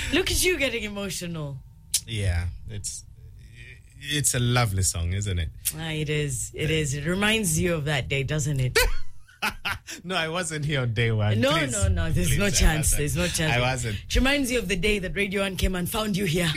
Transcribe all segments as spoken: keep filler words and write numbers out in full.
Look at you getting emotional. Yeah, it's it's a lovely song, isn't it? Ah, it is. It is. It reminds you of that day, doesn't it? No, I wasn't here on day one. No, Please, no, no. There's please, no I chance. wasn't. There's no chance. I wasn't. It reminds you of the day that Radio One came and found you here.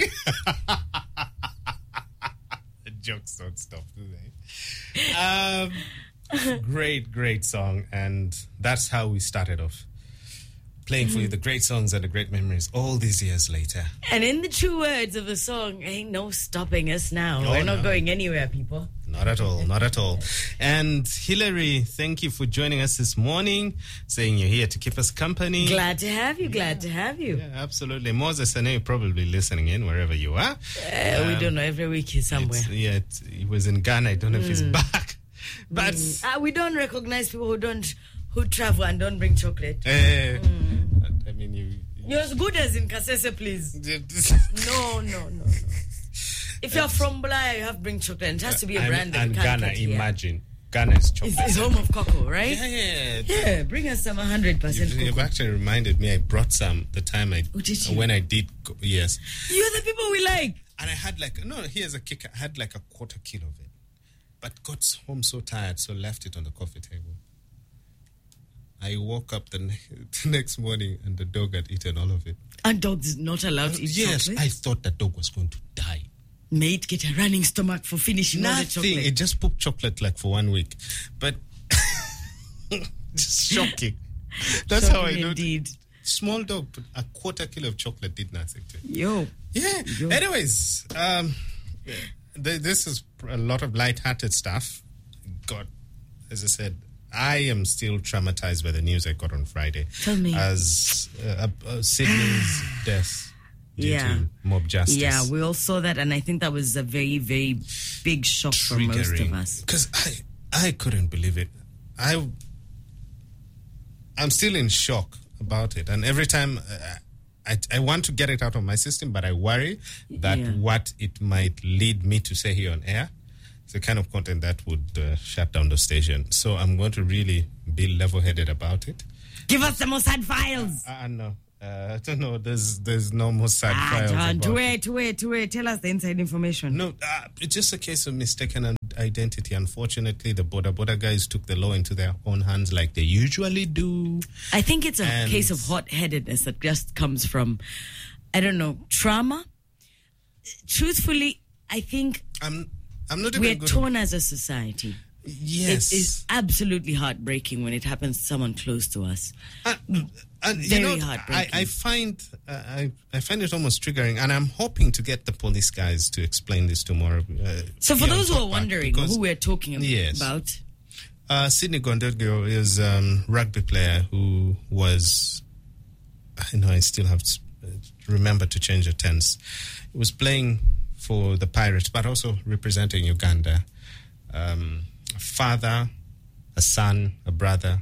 The jokes don't stop, do they? Um, great, great song. And that's how we started off. Playing for you the great songs and the great memories all these years later. And in the true words of the song, ain't no stopping us now. Oh, We're not no. going anywhere, people. Not at all, not at all. And Hillary, thank you for joining us this morning, saying you're here to keep us company. Glad to have you, glad to have you. Yeah, absolutely. Moses, I know you're probably listening in wherever you are. Uh, we don't know, every week he's somewhere. It's- Yeah, it's, he was in Ghana. I don't know if he's back. But Uh, we don't recognize people who don't, who travel and don't bring chocolate. eh, I mean, you. You're as good as in Kasese, please. No, no, no, no. If you're from Bulaya, you have to bring chocolate. And it has to be a I'm- brand that and you can't Ghana, get here. imagine. Ghana's chocolate. It's, it's home of cocoa, right? Yeah, yeah. Yeah, bring us some one hundred percent You've, you've cocoa. actually reminded me. I brought some the time I Oh, did you? when I did. Go, yes, You're the people we like. and I had like no. Here's a kick. I had like a quarter kilo of it, but got home so tired, so left it on the coffee table. I woke up the, ne- the next morning and the dog had eaten all of it. And dogs not allowed to eat Yes, chocolate. I thought the dog was going to die. Mate, get a running stomach for finishing all the Nothing. chocolate. It just pooped chocolate like for one week, but just shocking. That's how I Shocking know. indeed. Small dog, but a quarter kilo of chocolate did nothing to it. Yo. Yeah. Yo. Anyways, um, th- this is a lot of light-hearted stuff. God, as I said, I am still traumatized by the news I got on Friday. Tell me. As uh, uh, Sydney's death due Yeah. to mob justice. Yeah, we all saw that, and I think that was a very, very big shock for most of us. Because I, I couldn't believe it. I, I'm still in shock about it. And every time uh, I, I want to get it out of my system, but I worry that Yeah. what it might lead me to say here on air is the kind of content that would uh, shut down the station. So I'm going to really be level-headed about it. Give us the Mossad files. I uh, know. Uh, I don't know. There's there's no more sad Ah, files John, about to it. wait, to wait, to wait. Tell us the inside information. No, uh, it's just a case of mistaken identity. Unfortunately, the border border guys took the law into their own hands like they usually do. I think it's a And- case of hot-headedness that just comes from, I don't know, trauma. Truthfully, I think I'm I'm not we're even good. torn as a society. Yes, It is absolutely heartbreaking when it happens to someone close to us. and, and you Very know, I, heartbreaking. I find uh, I I find it almost triggering, and I'm hoping to get the police guys to explain this tomorrow. Uh, So for here on those who are Talkback, wondering because, who we're talking ab- Yes. about, uh, Sydney Gondego is a um, rugby player who was, I know I still have to uh, remember to change the tense. He was playing for the Pirates, but also representing Uganda. Um, a father, a son, a brother,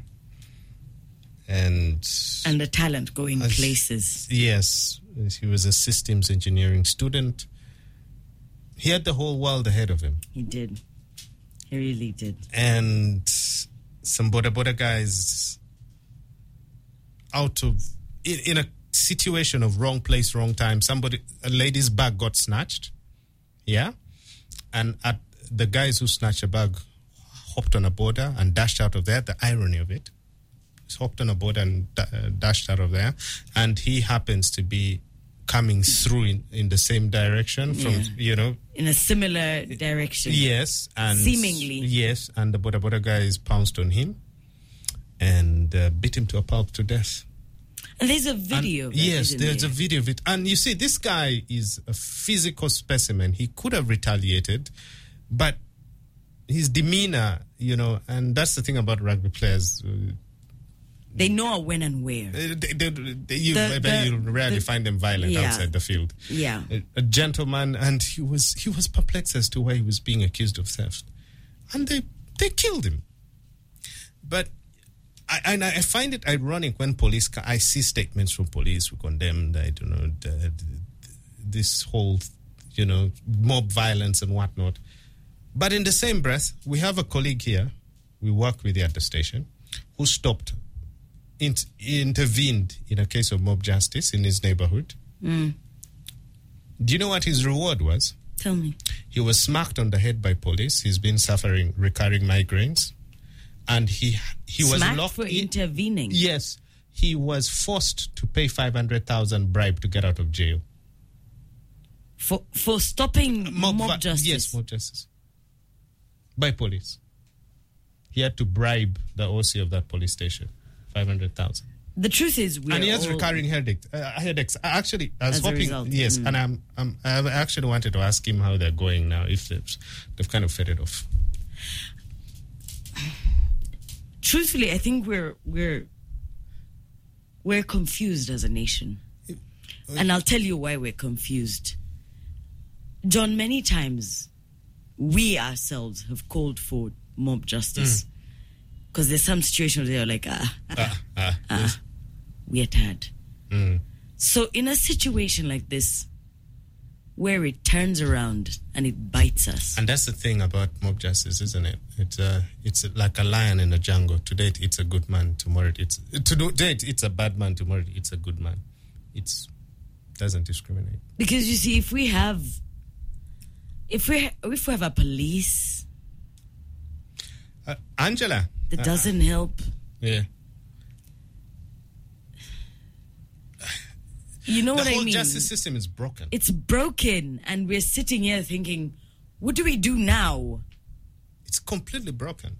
and and the talent going As- places. yes, he was a systems engineering student. He had the whole world ahead of him. He did. He really did. And some border border guys out of in, in a situation of wrong place, wrong time. Somebody, a lady's bag got snatched. Yeah, and at the guys who snatched a bag hopped on a border and dashed out of there. The irony of it, he hopped on a border and da- uh, dashed out of there, and he happens to be coming through in, in the same direction from Yeah. you know. In a similar direction. Yes, and Seemingly. yes, and the Boda Boda guys pounced on him and uh, beat him to a pulp to death. And there's a video. And of that, yes, isn't there's there? a video of it, and you see, this guy is a physical specimen. He could have retaliated, but his demeanor, you know, and that's the thing about rugby players. Uh, They know when and where. they, they, they, you, The- I bet the- you rarely the- find them violent yeah. outside the field. Yeah. A, a gentleman, and he was he was perplexed as to why he was being accused of theft, and they they killed him. But I and I find it ironic when police ca- I see statements from police who condemn I don't know the, the, this whole you know mob violence and whatnot. But in the same breath, we have a colleague here we work with here at the station who stopped. Int- intervened in a case of mob justice in his neighborhood, Mm. Do you know what his reward was? Tell me. He was smacked on the head by police. He's been suffering recurring migraines. And he he was Smacked locked for in. intervening. Yes. He was forced to pay five hundred thousand bribe to get out of jail. For for stopping mob, va- justice. Yes, mob justice. By police. He had to bribe the O C of that police station. five hundred thousand. The truth is, we And he has all, recurring headache, uh, headaches. Actually, I was As a hoping, result, yes, mm. and I'm, I'm, I actually wanted to ask him how they're going now, if they've, they've kind of faded off. Truthfully, I think we're we're we're confused as a nation, and I'll tell you why we're confused. John, many times we ourselves have called for mob justice because mm. there's some situations where you're like, ah, ah, Ah, ah, ah, yes. we're tired. Mm. So in a situation like this, where it turns around and it bites us, And that's the thing about mob justice, isn't it? It's uh, it's like a lion in a jungle. Today it's a good man. Tomorrow it's today it's a bad man. Tomorrow it's a good man. It's doesn't discriminate. because you see, if we have, if we if we have a police Uh, Angela, that uh, doesn't help, yeah. you know The what I whole mean? justice system is broken. It's broken, and we're sitting here thinking, what do we do now? It's completely broken.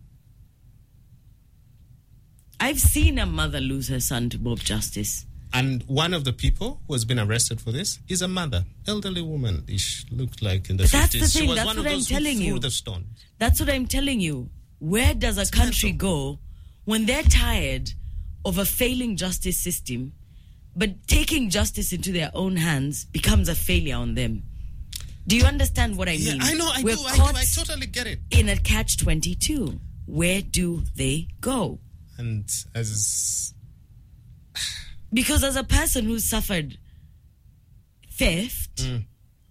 I've seen a mother lose her son to mob justice. And one of the people who has been arrested for this is a mother, elderly woman. She looked like in the But that's the fifties. thing, She was that's one of what I'm those who telling threw you. the stone. That's what I'm telling you. Where does a It's country mental. go when they're tired of a failing justice system, but taking justice into their own hands becomes a failure on them? Do you understand what I Yeah, mean? I know, I We're do, I caught do, I totally get it. in a catch twenty-two. Where do they go? And as Because as a person who's suffered theft, Mm.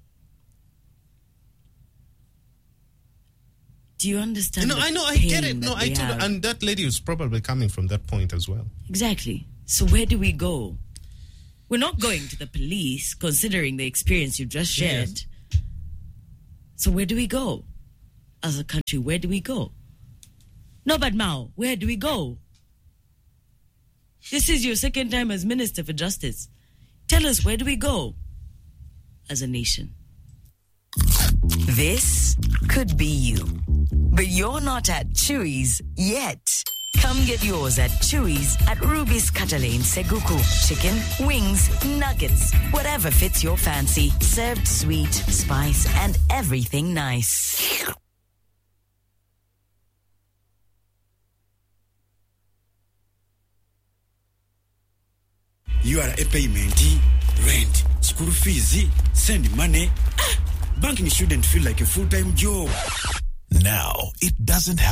do you understand? you know, the I know, I pain get it. that No, I they totally, have? and that lady is probably coming from that point as well. Exactly. So where do we go? We're not going to the police, considering the experience you just shared. Yes. So where do we go? As a country, where do we go? No, but Mao, where do we go? This is your second time as Minister for Justice. Tell us, where do we go as a nation? This could be you, but you're not at Chewy's yet. Come get yours at Chewy's at Ruby's Catalane Seguku. Chicken, wings, nuggets, whatever fits your fancy. Served sweet, spice, and everything nice. You are a payment, rent, school fees, send money. Banking shouldn't feel like a full-time job. Now, it doesn't have